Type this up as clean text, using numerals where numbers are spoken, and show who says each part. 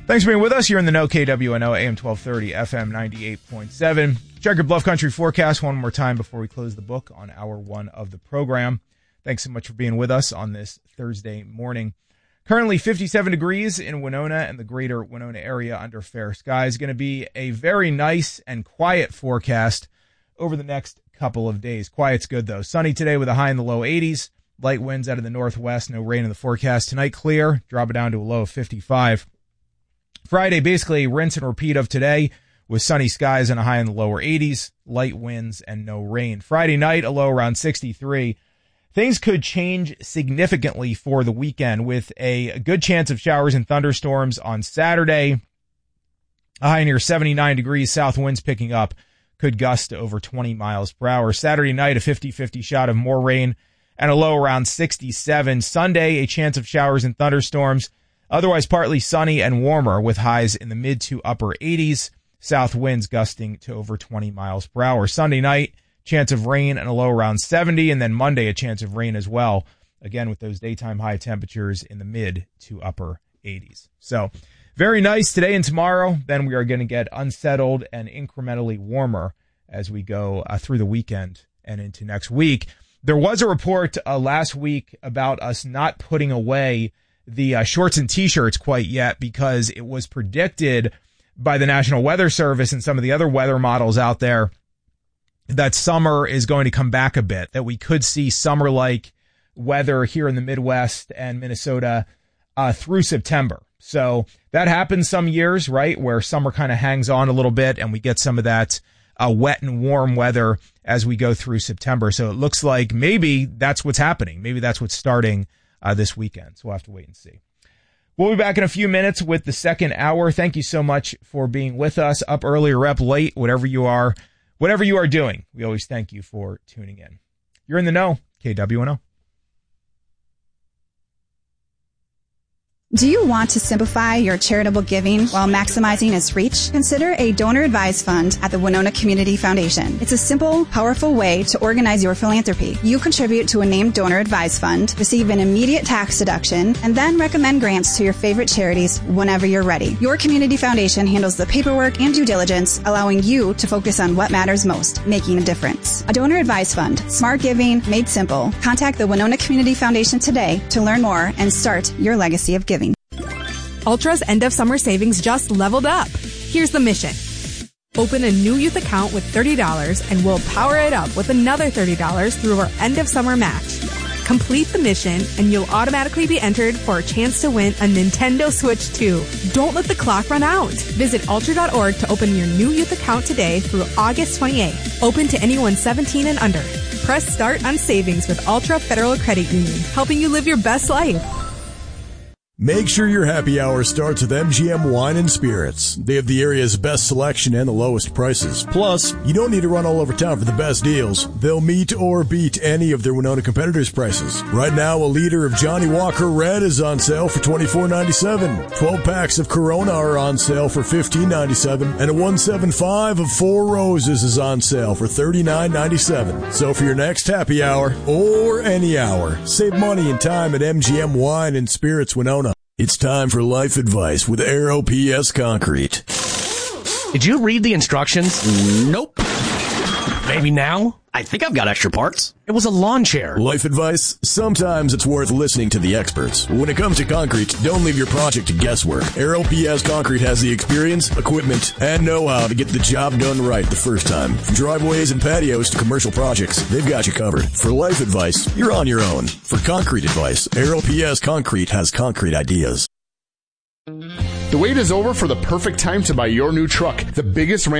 Speaker 1: Thanks for being with us. You're in the know, KWNO, AM 1230, FM 98.7. Check your Bluff Country forecast one more time before we close the book on hour one of the program. Thanks so much for being with us on this Thursday morning. Currently 57 degrees in Winona and the greater Winona area under fair skies. Going to be a very nice and quiet forecast over the next couple of days. Quiet's good, though. Sunny today with a high in the low 80s. Light winds out of the northwest. No rain in the forecast. Tonight, clear. Drop it down to a low of 55. Friday, basically rinse and repeat of today with sunny skies and a high in the lower 80s, light winds, and no rain. Friday night, a low around 63. Things could change significantly for the weekend with a good chance of showers and thunderstorms on Saturday. A high near 79 degrees, south winds picking up, could gust to over 20 miles per hour. Saturday night, a 50-50 shot of more rain and a low around 67. Sunday, a chance of showers and thunderstorms. Otherwise partly sunny and warmer with highs in the mid to upper 80s. South winds gusting to over 20 miles per hour. Sunday night, chance of rain and a low around 70. And then Monday, a chance of rain as well. Again, with those daytime high temperatures in the mid to upper 80s. So very nice today and tomorrow. Then we are going to get unsettled and incrementally warmer as we go through the weekend and into next week. There was a report last week about us not putting away the shorts and T-shirts quite yet because it was predicted by the National Weather Service and some of the other weather models out there that summer is going to come back a bit, that we could see summer-like weather here in the Midwest and Minnesota through September. So that happens some years, right, where summer kind of hangs on a little bit and we get some of that wet and warm weather as we go through September. So it looks like maybe that's what's happening. Maybe that's what's starting this weekend. So we'll have to wait and see. We'll be back in a few minutes with the second hour. Thank you so much for being with us. Up early or up late, whatever you are doing, we always thank you for tuning in. You're in the know, KWNO.
Speaker 2: Do you want to simplify your charitable giving while maximizing its reach? Consider a donor-advised fund at the Winona Community Foundation. It's a simple, powerful way to organize your philanthropy. You contribute to a named donor-advised fund, receive an immediate tax deduction, and then recommend grants to your favorite charities whenever you're ready. Your community foundation handles the paperwork and due diligence, allowing you to focus on what matters most, making a difference. A donor-advised fund, smart giving made simple. Contact the Winona Community Foundation today to learn more and start your legacy of giving.
Speaker 3: Ultra's end of summer savings just leveled up. Here's the mission. Open a new youth account with $30 and we'll power it up with another $30 through our end of summer match. Complete the mission and you'll automatically be entered for a chance to win a Nintendo Switch 2. Don't let the clock run out. Visit ultra.org to open your new youth account today through August 28th. Open to anyone 17 and under. Press start on savings with Ultra Federal Credit Union, helping you live your best life.
Speaker 4: Make sure your happy hour starts with MGM Wine and Spirits. They have the area's best selection and the lowest prices. Plus, you don't need to run all over town for the best deals. They'll meet or beat any of their Winona competitors' prices. Right now, a liter of Johnny Walker Red is on sale for $24.97. 12 packs of Corona are on sale for $15.97. And a 175 of Four Roses is on sale for $39.97. So for your next happy hour, or any hour, save money and time at MGM Wine and Spirits Winona. It's time for life advice with Aero PS Concrete.
Speaker 5: Did you read the instructions? Nope. Maybe now? I think I've got extra parts. It was a lawn chair.
Speaker 4: Life advice? Sometimes it's worth listening to the experts. When it comes to concrete, don't leave your project to guesswork. Aero PS Concrete has the experience, equipment, and know-how to get the job done right the first time. From driveways and patios to commercial projects, they've got you covered. For life advice, you're on your own. For concrete advice, Aero PS Concrete has concrete ideas.
Speaker 6: The wait is over for the perfect time to buy your new truck. The biggest